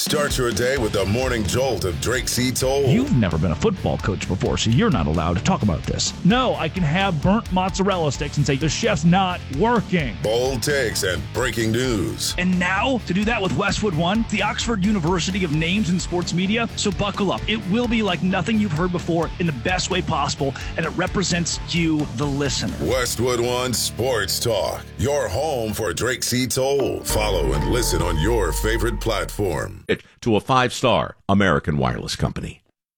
Start your day with the morning jolt of Drake C. Toll. You've never been a football coach before, so you're not allowed to talk about this. No, I can have burnt mozzarella sticks and say the chef's not working. Bold takes and breaking news. And now, to do that with Westwood One, the Oxford University of names in sports media. So buckle up. It will be like nothing you've heard before in the best way possible, and it represents you, the listener. Westwood One Sports Talk, your home for Drake C. Toll. Follow and listen on your favorite platform. To a 5-star American Wireless Company.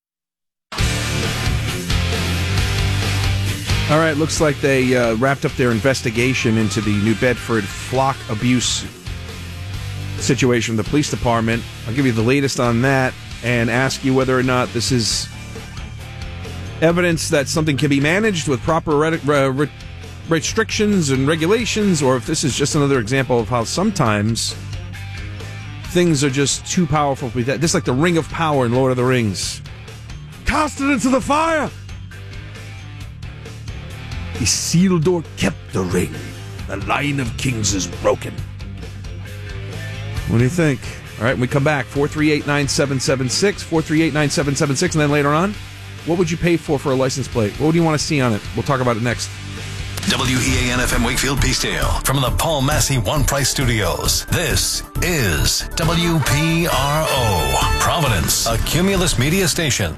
All right, looks like they wrapped up their investigation into the New Bedford flock abuse situation with the police department. I'll give you the latest on that and ask you whether or not this is evidence that something can be managed with proper restrictions and regulations, or if this is just another example of how sometimes things are just too powerful for that. This is like the Ring of Power in Lord of the Rings. Cast it into the fire! Isildur kept the ring. The line of kings is broken. What do you think? All right, when we come back, 438-9776, 438-9776, and then later on, what would you pay for a license plate? What would you want to see on it? We'll talk about it next. WEAN-FM Wakefield Peacedale from the Paul Massey One Price Studios. This is WPRO, Providence, a Cumulus media station.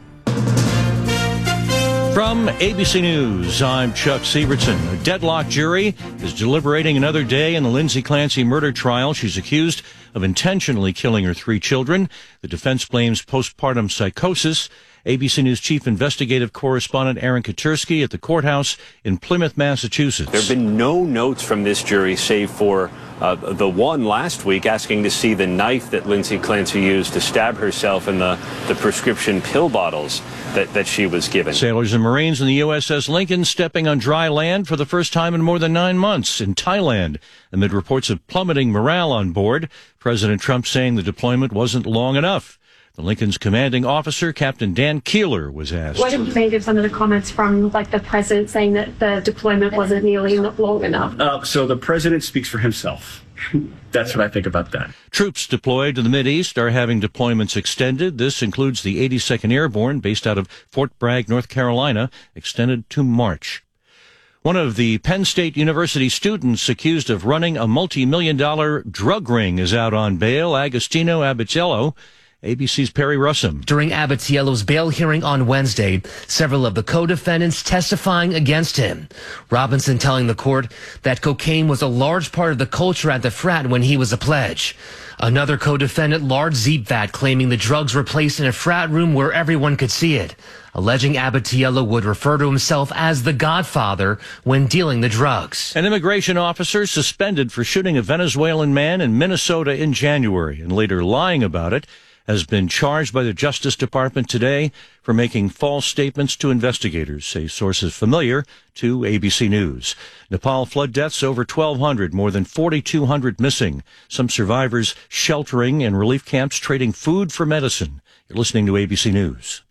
From ABC News, I'm Chuck Sievertson. A deadlocked jury is deliberating another day in the Lindsay Clancy murder trial. She's accused of intentionally killing her 3 children. The defense blames postpartum psychosis. ABC News chief investigative correspondent Aaron Katersky at the courthouse in Plymouth, Massachusetts. There have been no notes from this jury save for the one last week asking to see the knife that Lindsay Clancy used to stab herself and the prescription pill bottles that she was given. Sailors and Marines in the USS Lincoln stepping on dry land for the first time in more than 9 months in Thailand, amid reports of plummeting morale on board. President Trump saying the deployment wasn't long enough. The Lincoln's commanding officer, Captain Dan Keeler, was asked. What did you think of some of the comments from, the president saying that the deployment wasn't nearly long enough? So the president speaks for himself. That's what I think about that. Troops deployed to the Mideast are having deployments extended. This includes the 82nd Airborne, based out of Fort Bragg, North Carolina, extended to March. One of the Penn State University students accused of running a multi-million-dollar drug ring is out on bail. Agostino Abitiello. ABC's Perry Russum. During Abitiello's bail hearing on Wednesday, several of the co-defendants testifying against him. Robinson telling the court that cocaine was a large part of the culture at the frat when he was a pledge. Another co-defendant, Lard Ziebvat, claiming the drugs were placed in a frat room where everyone could see it, alleging Abitiello would refer to himself as the Godfather when dealing the drugs. An immigration officer suspended for shooting a Venezuelan man in Minnesota in January and later lying about it has been charged by the Justice Department today for making false statements to investigators, say sources familiar to ABC News. Nepal flood deaths over 1,200, more than 4,200 missing. Some survivors sheltering in relief camps, trading food for medicine. You're listening to ABC News.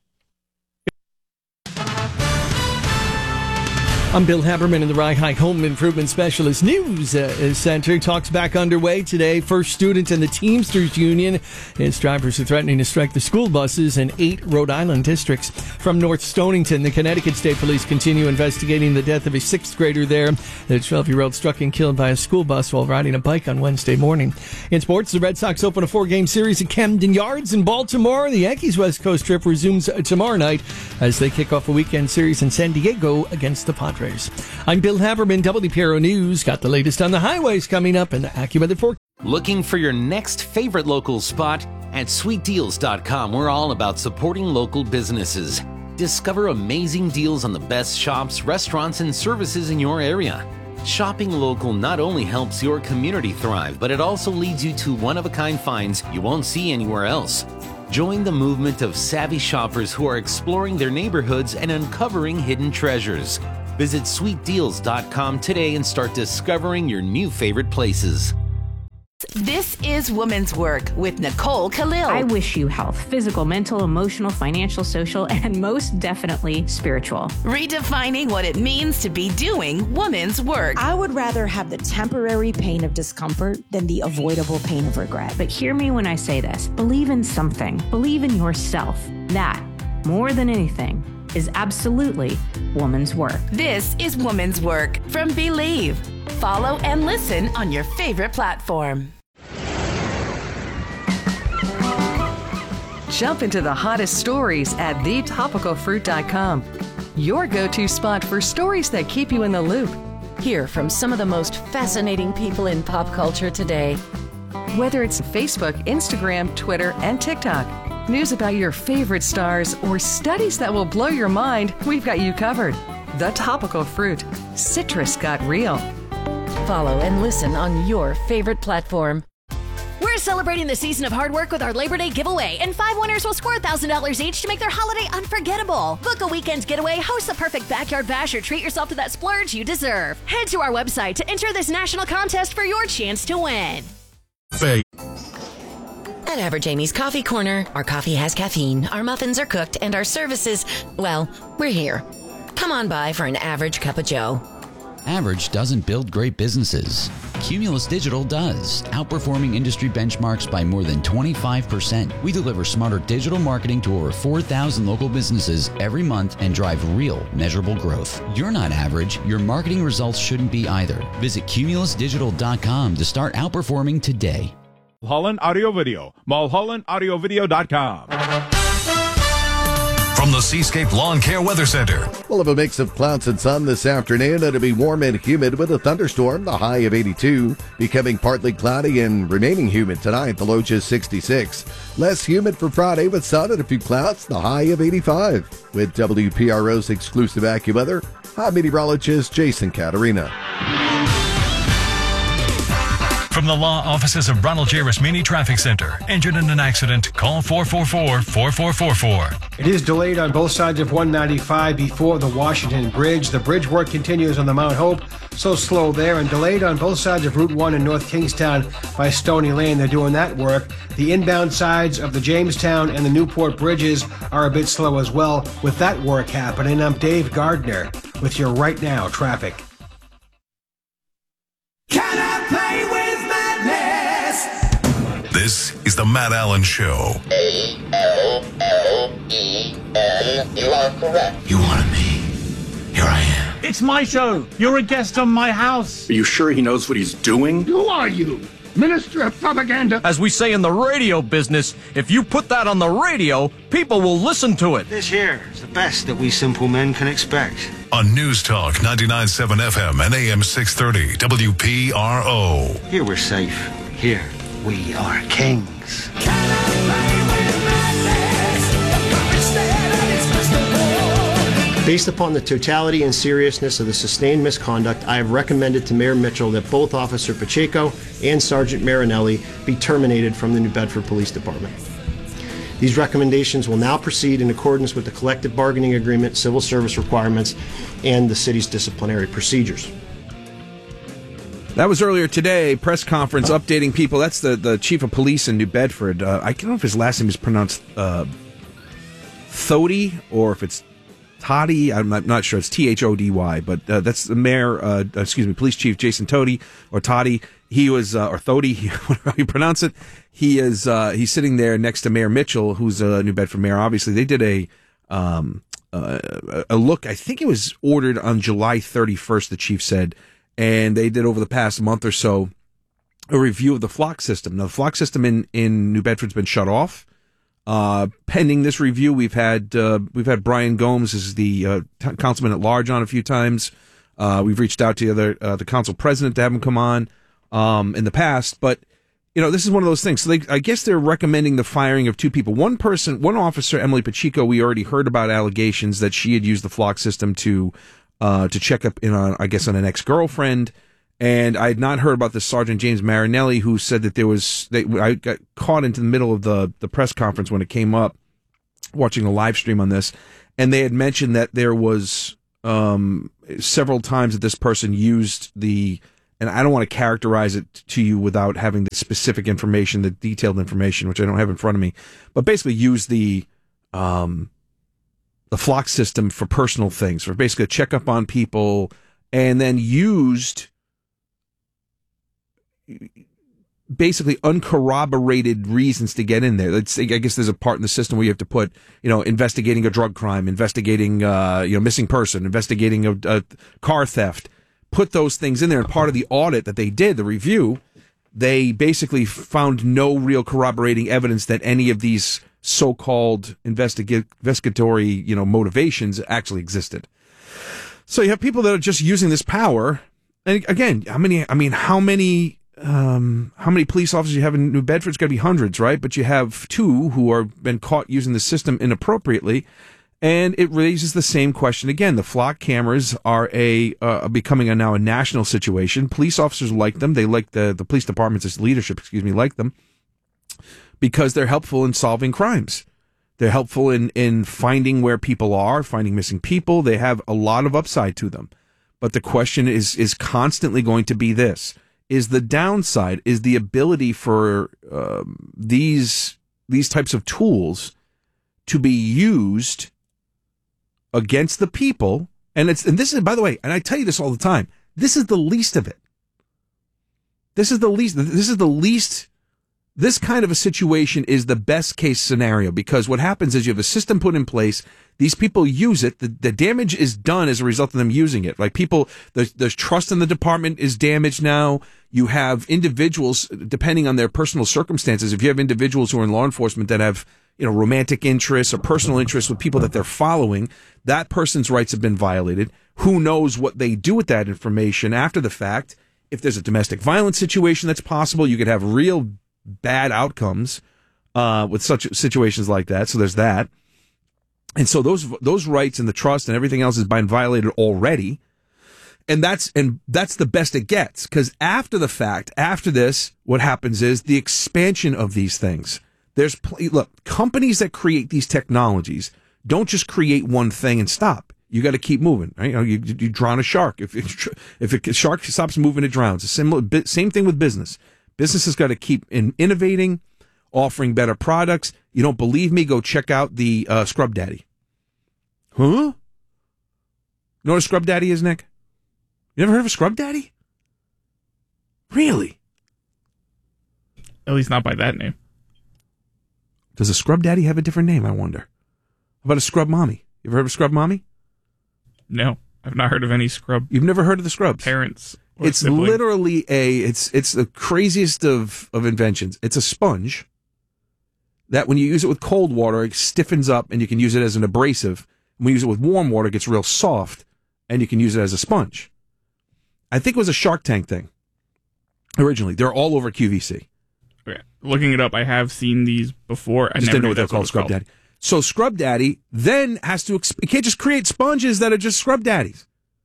I'm Bill Haberman in the Rye High Home Improvement Specialist News Center. Talks back underway today. First student in the Teamsters Union. Its drivers are threatening to strike the school buses in 8 Rhode Island districts. From North Stonington, the Connecticut State Police continue investigating the death of a 6th grader there. The 12-year-old struck and killed by a school bus while riding a bike on Wednesday morning. In sports, the Red Sox open a 4-game series at Camden Yards in Baltimore. The Yankees' West Coast trip resumes tomorrow night as they kick off a weekend series in San Diego against the Padres. I'm Bill Haberman, WPRO News. Got the latest on the highways coming up in the AccuWeather forecast. Looking for your next favorite local spot? At SweetDeals.com, we're all about supporting local businesses. Discover amazing deals on the best shops, restaurants, and services in your area. Shopping local not only helps your community thrive, but it also leads you to one-of-a-kind finds you won't see anywhere else. Join the movement of savvy shoppers who are exploring their neighborhoods and uncovering hidden treasures. Visit SweetDeals.com today and start discovering your new favorite places. This is Women's Work with Nicole Khalil. I wish you health, physical, mental, emotional, financial, social, and most definitely spiritual. Redefining what it means to be doing women's work. I would rather have the temporary pain of discomfort than the avoidable pain of regret. But hear me when I say this. Believe in something. Believe in yourself. That, more than anything, is absolutely woman's work. This is Women's Work from Believe. Follow and listen on your favorite platform. Jump into the hottest stories at thetopicalfruit.com. Your go-to spot for stories that keep you in the loop. Hear from some of the most fascinating people in pop culture today. Whether it's Facebook, Instagram, Twitter, and TikTok, news about your favorite stars, or studies that will blow your mind, we've got you covered. The Topical Fruit. Citrus got real. Follow and listen on your favorite platform. We're celebrating the season of hard work with our Labor Day giveaway, and 5 winners will score $1,000 each to make their holiday unforgettable. Book a weekend getaway, host the perfect backyard bash, or treat yourself to that splurge you deserve. Head to our website to enter this national contest for your chance to win. At Average Amy's Coffee Corner, our coffee has caffeine, our muffins are cooked, and our services, well, we're here. Come on by for an average cup of joe. Average doesn't build great businesses. Cumulus Digital does, outperforming industry benchmarks by more than 25%. We deliver smarter digital marketing to over 4,000 local businesses every month and drive real, measurable growth. You're not average. Your marketing results shouldn't be either. Visit cumulusdigital.com to start outperforming today. Mulholland Audio Video. MulhollandAudioVideo.com. From the Seascape Lawn Care Weather Center. We'll have a mix of clouds and sun this afternoon. It'll be warm and humid with a thunderstorm, the high of 82. Becoming partly cloudy and remaining humid tonight, the low just 66. Less humid for Friday with sun and a few clouds, the high of 85. With WPRO's exclusive AccuWeather, I'm meteorologist Jason Caterina. From the law offices of Ronald J. Rasmini Traffic Center. Injured in an accident? Call 444-4444. It is delayed on both sides of 195 before the Washington Bridge. The bridge work continues on the Mount Hope, so slow there, and delayed on both sides of Route 1 in North Kingstown by Stony Lane. They're doing that work. The inbound sides of the Jamestown and the Newport bridges are a bit slow as well with that work happening. I'm Dave Gardner with your Right Now traffic. Can I play with This is the Matt Allen Show. A-L-L-E-N. You are correct. You wanted me. Here I am. It's my show. You're a guest on my house. Are you sure he knows what he's doing? Who are you? Minister of Propaganda. As we say in the radio business, if you put that on the radio, people will listen to it. This here is the best that we simple men can expect. On News Talk 99.7 FM and AM 630 WPRO. Here we're safe. Here we are kings. Based upon the totality and seriousness of the sustained misconduct, I have recommended to Mayor Mitchell that both Officer Pacheco and Sergeant Marinelli be terminated from the New Bedford Police Department. These recommendations will now proceed in accordance with the collective bargaining agreement, civil service requirements, and the city's disciplinary procedures. That was earlier today, press conference updating people. That's the chief of police in New Bedford. I don't know if his last name is pronounced Thody or if it's Toddy. I'm not sure. It's Thody, but that's the mayor, police chief Jason Tody or Toddy. He was, or Thody, whatever you pronounce it. He is, he's sitting there next to Mayor Mitchell, who's a New Bedford mayor. Obviously, they did a look. I think it was ordered on July 31st, the chief said. And they did over the past month or so a review of the flock system. Now, the flock system in New Bedford's been shut off. Pending this review, we've had Brian Gomes as the councilman at large on a few times. We've reached out to the council president to have him come on in the past. But this is one of those things. So I guess they're recommending the firing of two people. One officer, Emily Pacheco. We already heard about allegations that she had used the flock system to check up on an ex-girlfriend. And I had not heard about this Sergeant James Marinelli, who said that I got caught into the middle of the press conference when it came up, watching a live stream on this. And they had mentioned that there was several times that this person used the and I don't want to characterize it to you without having the specific information, the detailed information, which I don't have in front of me, but basically use the flock system for personal things, for basically a checkup on people, and then used basically uncorroborated reasons to get in there. Let's say, I guess there's a part in the system where you have to put, investigating a drug crime, investigating, missing person, investigating a car theft. Put those things in there. And part of the audit that they did, the review, they basically found no real corroborating evidence that any of these so-called investigatory, motivations actually existed. So you have people that are just using this power. And again, how many police officers you have in New Bedford? It's got to be hundreds, right? But you have 2 who are been caught using the system inappropriately. And it raises the same question again. The flock cameras are becoming now a national situation. Police officers like them. They like the police department's leadership, like them, because they're helpful in solving crimes. They're helpful in finding where people are, finding missing people. They have a lot of upside to them. But the question is constantly going to be this. Is the downside, is the ability for these types of tools to be used against the people, and this is, by the way, and I tell you this all the time, this is the least of it. This kind of a situation is the best case scenario, because what happens is you have a system put in place, these people use it, the damage is done as a result of them using it. Like people, the trust in the department is damaged now. You have individuals, depending on their personal circumstances, if you have individuals who are in law enforcement that have romantic interests or personal interests with people that they're following, that person's rights have been violated. Who knows what they do with that information after the fact? If there's a domestic violence situation that's possible, you could have real bad outcomes with such situations like that. So there's that. And so those rights and the trust and everything else has been violated already. And that's the best it gets, because after the fact, after this, what happens is the expansion of these things. Look, companies that create these technologies don't just create one thing and stop. You got to keep moving, right? You drown a shark. If a shark stops moving, it drowns. Same thing with business. Business has got to keep innovating, offering better products. You don't believe me? Go check out the Scrub Daddy. Huh? You know what a Scrub Daddy is, Nick? You never heard of a Scrub Daddy? Really? At least not by that name. Does a Scrub Daddy have a different name, I wonder? How about a Scrub Mommy? You ever heard of a Scrub Mommy? No, I've not heard of any Scrub. You've never heard of the Scrubs? Parents. It's siblings. Literally it's the craziest of inventions. It's a sponge that when you use it with cold water, it stiffens up and you can use it as an abrasive. When you use it with warm water, it gets real soft and you can use it as a sponge. I think it was a Shark Tank thing originally. They're all over QVC. Okay. Looking it up, I have seen these before. I just never didn't know what they're called, Scrub Daddy. So Scrub Daddy then has to, you can't just create sponges that are just Scrub Daddies.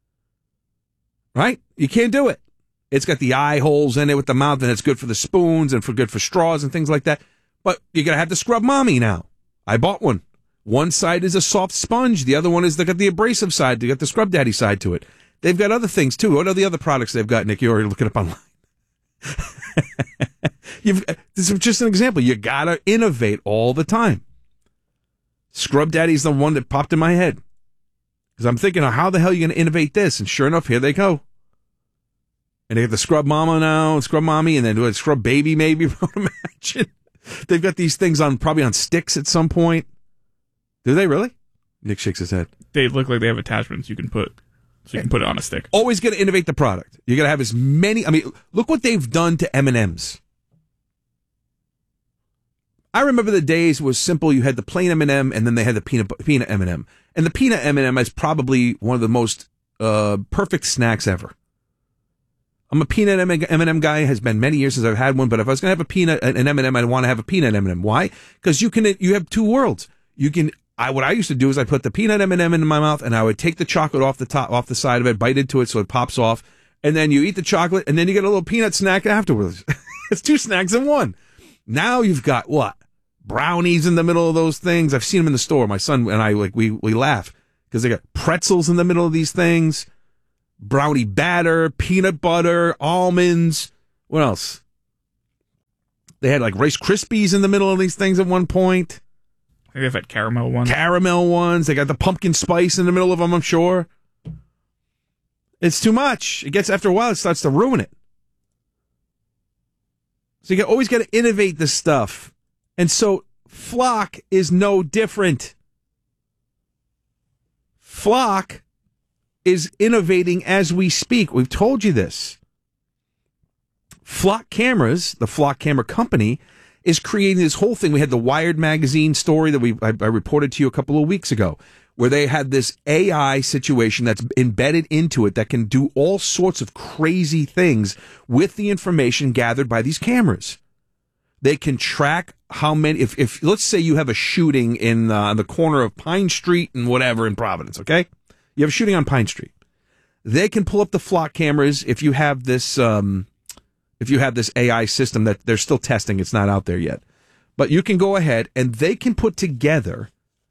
Right? You can't do it. It's got the eye holes in it with the mouth, and it's good for the spoons and good for straws and things like that. But you're going to have the Scrub Mommy now. I bought one. One side is a soft sponge. The other one is they got the abrasive side. They got the Scrub Daddy side to it. They've got other things too. What are the other products they've got, Nick? You're already looking up online. This is just an example. You got to innovate all the time. Scrub Daddy's the one that popped in my head. Because I'm thinking, how the hell are you going to innovate this? And sure enough, here they go. And they have the Scrub Mama now, Scrub Mommy, and then do a Scrub Baby maybe, I would imagine. They've got these things probably on sticks at some point. Do they really? Nick shakes his head. They look like they have attachments you can put it on a stick. Always got to innovate the product. You got to have as many. I mean, look what they've done to M&Ms. I remember the days was simple. You had the plain M&M, and then they had the peanut M&M. And the peanut M&M is probably one of the most perfect snacks ever. I'm a peanut M&M guy. It has been many years since I've had one, but if I was going to have an M&M, I'd want to have a peanut M&M. Why? Because you have two worlds. What I used to do is I put the peanut M&M in my mouth, and I would take the chocolate off the side of it, bite into it so it pops off, and then you eat the chocolate, and then you get a little peanut snack afterwards. It's two snacks in one. Now you've got what? Brownies in the middle of those things. I've seen them in the store. My son and I, we laugh because they got pretzels in the middle of these things. brownie batter, peanut butter, almonds. What else? They had like Rice Krispies in the middle of these things at one point. I think they've had caramel ones. Caramel ones. They got the pumpkin spice in the middle of them, I'm sure. It's too much. It gets, after a while, it starts to ruin it. So you always got to innovate this stuff. And so Flock is no different. Flock is innovating as we speak. We've told you this. Flock Cameras, the Flock Camera Company, is creating this whole thing. We had the Wired magazine story that I reported to you a couple of weeks ago, where they had this AI situation that's embedded into it that can do all sorts of crazy things with the information gathered by these cameras. They can track how many, if let's say you have a shooting in the corner of Pine Street and whatever in Providence, okay? You have a shooting on Pine Street. They can pull up the Flock cameras if you have this AI system that they're still testing. It's not out there yet. But you can go ahead and they can put together,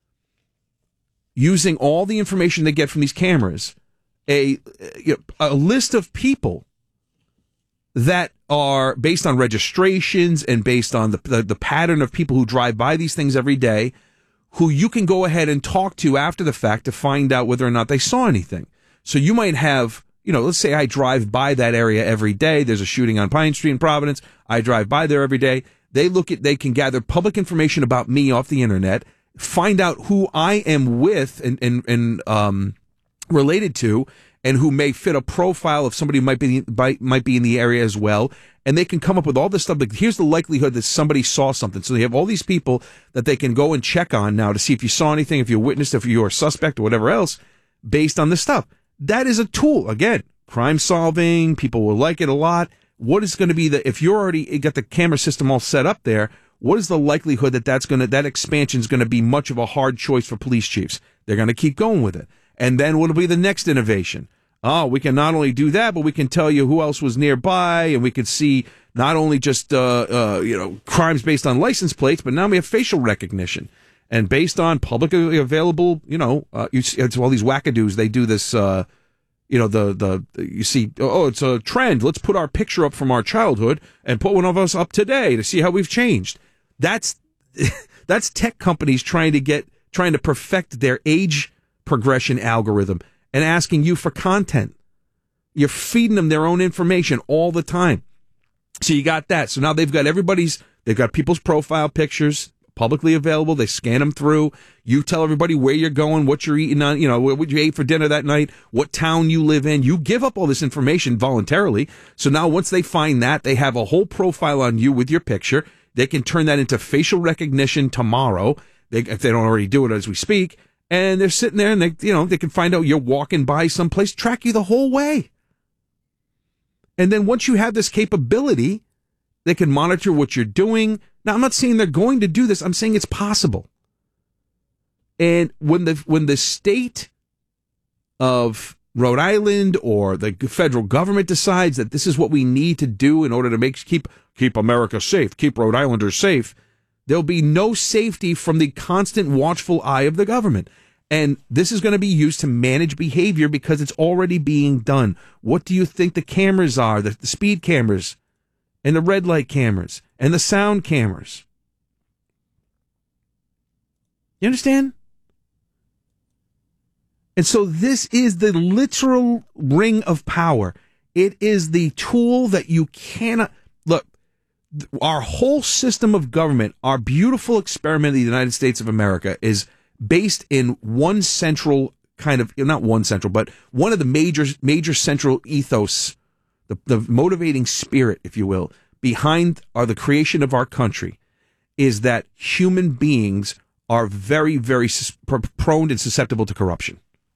using all the information they get from these cameras, a list of people that are based on registrations and based on the pattern of people who drive by these things every day, who you can go ahead and talk to after the fact to find out whether or not they saw anything. So you might have, let's say I drive by that area every day. There's a shooting on Pine Street in Providence. I drive by there every day. They can gather public information about me off the internet, find out who I am with and related to, and who may fit a profile of somebody who might be in the area as well. And they can come up with all this stuff. Like, here's the likelihood that somebody saw something. So they have all these people that they can go and check on now to see if you saw anything, if you witnessed, if you're a suspect or whatever else, based on this stuff. That is a tool. Again, crime solving. People will like it a lot. What is going to be if you're already got the camera system all set up there, what is the likelihood that expansion is going to be much of a hard choice for police chiefs? They're going to keep going with it. And then what will be the next innovation? Oh, we can not only do that, but we can tell you who else was nearby, and we can see not only just crimes based on license plates, but now we have facial recognition, and based on publicly available, it's all these wackadoos. They do this, you see, it's a trend. Let's put our picture up from our childhood and put one of us up today to see how we've changed. That's tech companies trying to perfect their age progression algorithm and asking you for content. You're feeding them their own information all the time. So you got that. So now they've got people's profile pictures publicly available. They scan them through. You tell everybody where you're going, what you're eating on, what you ate for dinner that night, what town you live in. You give up all this information voluntarily. So now once they find that, they have a whole profile on you with your picture. They can turn that into facial recognition tomorrow, if they don't already do it as we speak. And they're sitting there and they can find out you're walking by someplace, track you the whole way. And then once you have this capability, they can monitor what you're doing. Now, I'm not saying they're going to do this. I'm saying it's possible. And when the state of Rhode Island or the federal government decides that this is what we need to do in order to keep America safe, keep Rhode Islanders safe, there'll be no safety from the constant watchful eye of the government. And this is going to be used to manage behavior because it's already being done. What do you think the cameras are? The speed cameras and the red light cameras and the sound cameras. You understand? And so this is the literal ring of power. It is the tool that you cannot... Look, our whole system of government, our beautiful experiment of the United States of America is based in one central kind of, not one central, but one of the major central ethos, the motivating spirit, if you will, behind the creation of our country is that human beings are very, very prone and susceptible to corruption.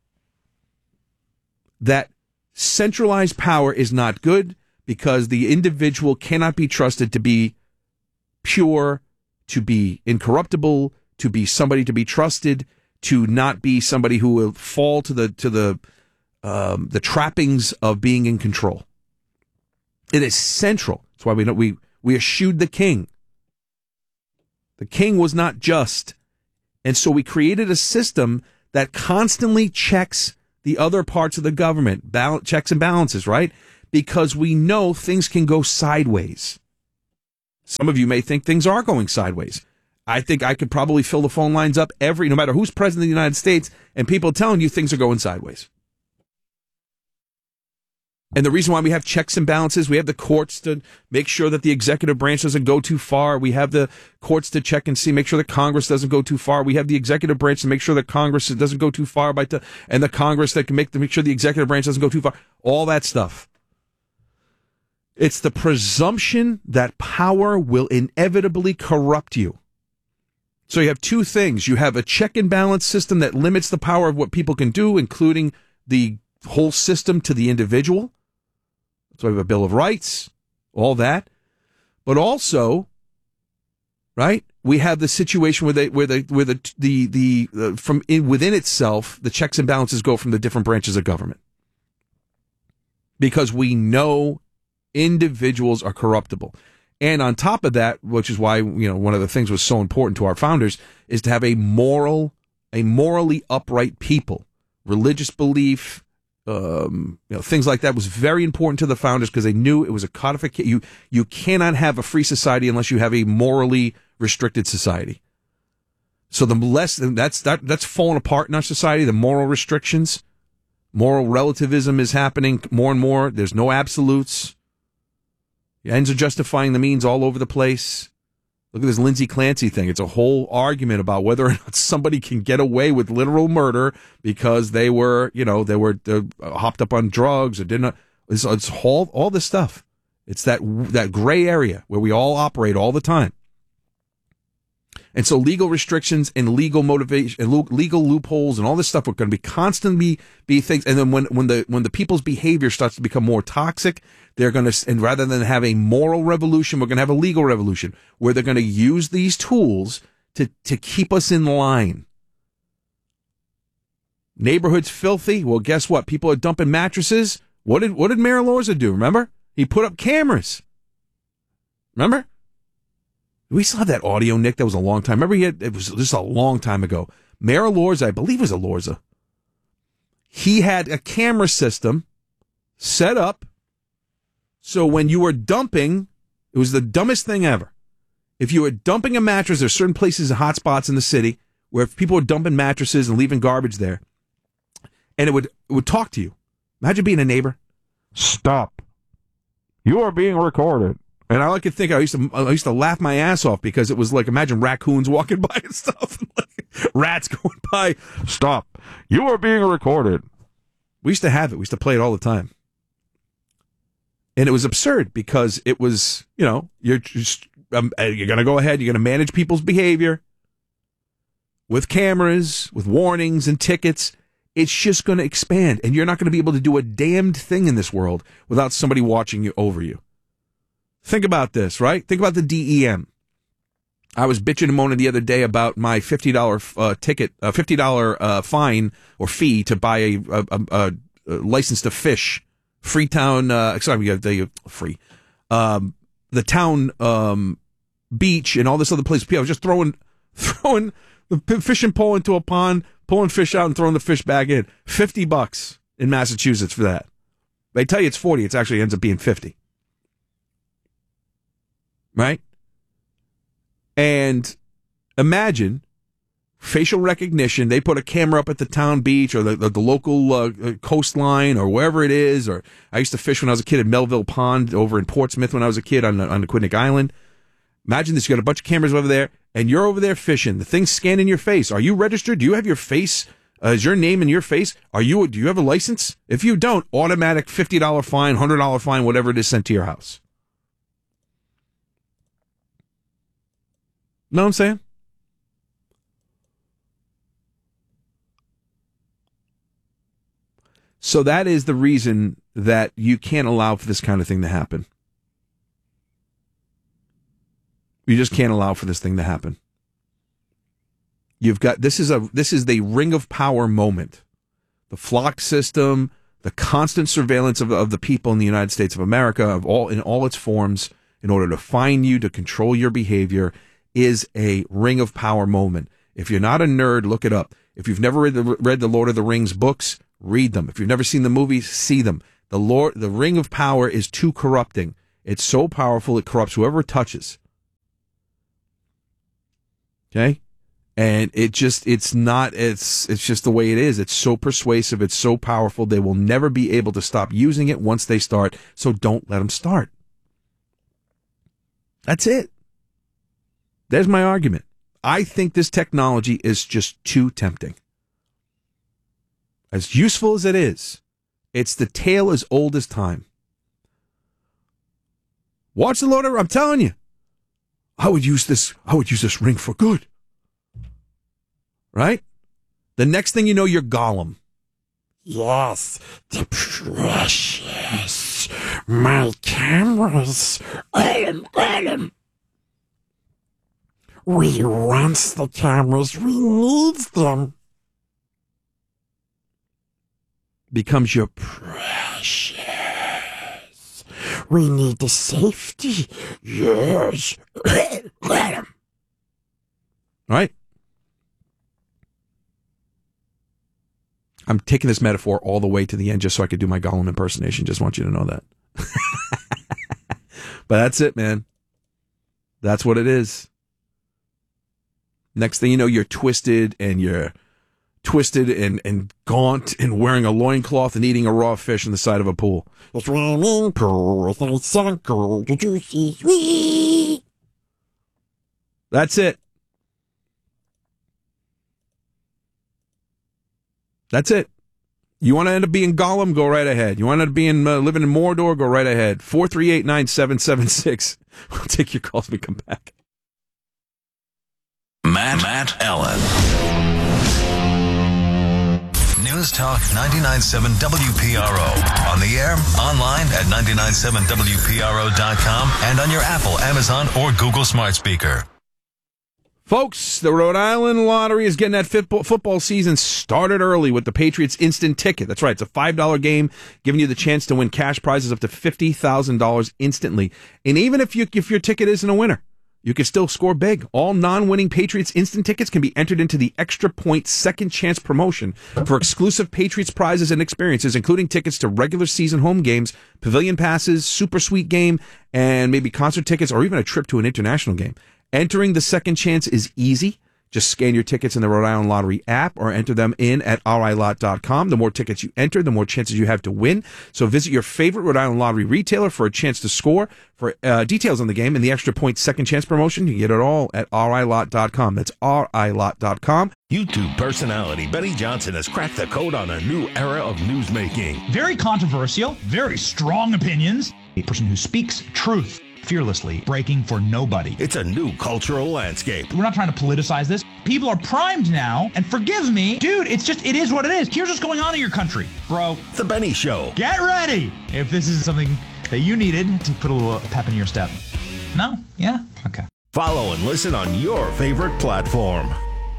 That centralized power is not good because the individual cannot be trusted to be pure, to be incorruptible, to be somebody to be trusted, to not be somebody who will fall to the trappings of being in control. It is central. That's why we eschewed the king. The king was not just. And so we created a system that constantly checks the other parts of the government, checks and balances, right? Because we know things can go sideways. Some of you may think things are going sideways. I think I could probably fill the phone lines up no matter who's president of the United States, and people telling you things are going sideways. And the reason why we have checks and balances, we have the courts to make sure that the executive branch doesn't go too far. We have the courts to check and see, make sure that Congress doesn't go too far. We have the executive branch to make sure that Congress doesn't go too far, and the Congress that can make sure the executive branch doesn't go too far. All that stuff. It's the presumption that power will inevitably corrupt you. So you have two things. You have a check and balance system that limits the power of what people can do, including the whole system to the individual. So we have a Bill of Rights, all that. But also, right, we have the situation within itself, the checks and balances go from the different branches of government. Because we know individuals are corruptible. And on top of that, which is why, one of the things was so important to our founders, is to have a morally upright people. Religious belief, things like that was very important to the founders because they knew it was a codification. You cannot have a free society unless you have a morally restricted society. So the less that's fallen apart in our society. The moral restrictions, moral relativism is happening more and more. There's no absolutes. The ends are justifying the means all over the place. Look at this Lindsay Clancy thing. It's a whole argument about whether or not somebody can get away with literal murder because they were hopped up on drugs or didn't. It's all this stuff. It's that gray area where we all operate all the time. And so legal restrictions and legal motivation and legal loopholes and all this stuff are going to be constantly be things. And then when the people's behavior starts to become more toxic, they're going to, and rather than have a moral revolution, we're going to have a legal revolution where they're going to use these tools to keep us in line. Neighborhoods filthy. Well, guess what? People are dumping mattresses. What did Mayor Lorza do? Remember? He put up cameras. Remember? We still have that audio, Nick. That was a long time. Remember, it was just a long time ago. Mayor Lorza, I believe it was a Lorza. He had a camera system set up so when you were dumping, it was the dumbest thing ever. If you were dumping a mattress, there's certain places and hot spots in the city where if people were dumping mattresses and leaving garbage there, and it would talk to you. Imagine being a neighbor. Stop. You are being recorded. And I like to think I used to laugh my ass off because it was like, imagine raccoons walking by and stuff, and like rats going by. Stop! You are being recorded. We used to have it. We used to play it all the time, and it was absurd because it was, you're going to go ahead. You're going to manage people's behavior with cameras, with warnings and tickets. It's just going to expand, and you're not going to be able to do a damned thing in this world without somebody watching you over you. Think about this, right? Think about the DEM. I was bitching and moaning the other day about my $50 ticket, $50 fine or fee to buy a license to fish. Freetown, the town beach and all this other place. People was just throwing the fishing pole into a pond, pulling fish out and throwing the fish back in. $50 in Massachusetts for that. They tell you it's 40. It actually ends up being 50. Right? And imagine facial recognition. They put a camera up at the town beach or the local coastline or wherever it is. Or I used to fish when I was a kid at Melville Pond over in Portsmouth when I was a kid on Aquidneck Island. Imagine this. You got a bunch of cameras over there and you're over there fishing. The thing's scanning your face. Are you registered? Do you have your face? Is your name in your face? Do you have a license? If you don't, automatic $50 fine, $100 fine, whatever it is, sent to your house. Know what I'm saying? So that is the reason that you can't allow for this kind of thing to happen. You just can't allow for this thing to happen. You've got this is the ring of power moment. The flock system, the constant surveillance of the people in the United States of America in all its forms in order to find you, to control your behavior, is a ring of power moment. If you're not a nerd, look it up. If you've never read the Lord of the Rings books, read them. If you've never seen the movies, see them. The Ring of Power is too corrupting. It's so powerful, it corrupts whoever it touches. Okay? And it's just the way it is. It's so persuasive. It's so powerful. They will never be able to stop using it once they start. So don't let them start. That's it. There's my argument. I think this technology is just too tempting. As useful as it is, it's the tale as old as time. Watch the Lord of, I'm telling you, I would use this ring for good. Right? The next thing you know, you're Gollum. Yes, the precious. My cameras. Adam. We want the cameras. We need them. Becomes your precious. We need the safety. Yes. Adam. Right? I'm taking this metaphor all the way to the end just so I could do my Gollum impersonation. Just want you to know that. But that's it, man. That's what it is. Next thing you know, you're twisted and gaunt and wearing a loincloth and eating a raw fish in the side of a pool. A swimming pool with a circle, the juicy sweet. That's it. That's it. You want to end up being Gollum? Go right ahead. You want to end up being living in Mordor? Go right ahead. 438-9776. We'll take your calls when we come back. Matt Allen. News Talk 99.7 WPRO. On the air, online at 997WPRO.com, and on your Apple, Amazon, or Google smart speaker. Folks, the Rhode Island Lottery is getting that football season started early with the Patriots Instant Ticket. That's right. It's a $5 game giving you the chance to win cash prizes up to $50,000 instantly. And even if your ticket isn't a winner, you can still score big. All non-winning Patriots Instant Tickets can be entered into the Extra Point Second Chance promotion for exclusive Patriots prizes and experiences, including tickets to regular season home games, pavilion passes, Super Suite game, and maybe concert tickets, or even a trip to an international game. Entering the Second Chance is easy. Just scan your tickets in the Rhode Island Lottery app or enter them in at RILot.com. The more tickets you enter, the more chances you have to win. So visit your favorite Rhode Island Lottery retailer for a chance to score. For details on the game and the Extra Point Second Chance promotion, you can get it all at RILot.com. That's RILot.com. YouTube personality Benny Johnson has cracked the code on a new era of newsmaking. Very controversial, very strong opinions. A person who speaks truth fearlessly, breaking for nobody. It's a new cultural landscape. We're not trying to politicize this. People are primed now, and forgive me, dude, it is what it is. Here's what's going on in your country, bro. The Benny Show. Get ready if this is something that you needed to put a little pep in your step. No? Yeah? Okay. Follow and listen on your favorite platform.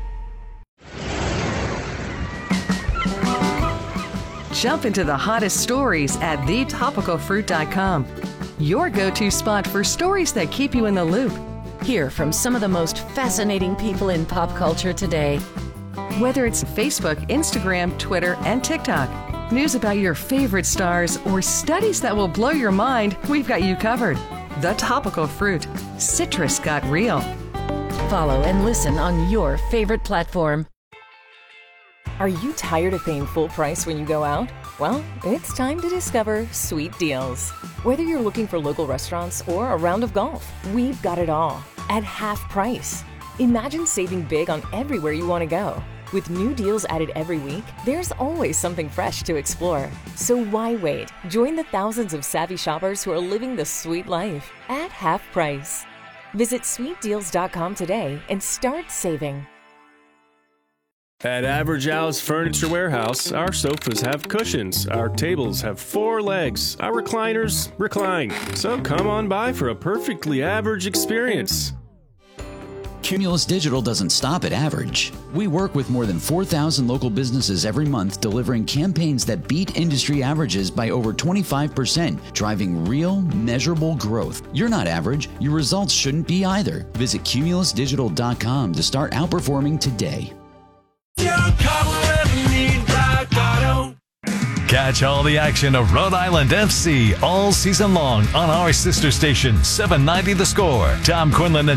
Jump into the hottest stories at thetopicalfruit.com. Your go-to spot for stories that keep you in the loop. Hear from some of the most fascinating people in pop culture today. Whether it's Facebook, Instagram, Twitter, and TikTok, news about your favorite stars, or studies that will blow your mind, we've got you covered. The Topical Fruit. Citrus got real. Follow and listen on your favorite platform. Are you tired of paying full price when you go out? Well, it's time to discover Sweet Deals. Whether you're looking for local restaurants or a round of golf, we've got it all at half price. Imagine saving big on everywhere you want to go. With new deals added every week, there's always something fresh to explore. So why wait? Join the thousands of savvy shoppers who are living the sweet life at half price. Visit sweetdeals.com today and start saving. At Average Al's Furniture Warehouse, our sofas have cushions, our tables have 4 legs, our recliners recline. So come on by for a perfectly average experience. Cumulus Digital doesn't stop at average. We work with more than 4,000 local businesses every month, delivering campaigns that beat industry averages by over 25%, driving real, measurable growth. You're not average. Your results shouldn't be either. Visit cumulusdigital.com to start outperforming today. Catch all the action of Rhode Island FC all season long on our sister station, 790 The Score. Tom Quinlan and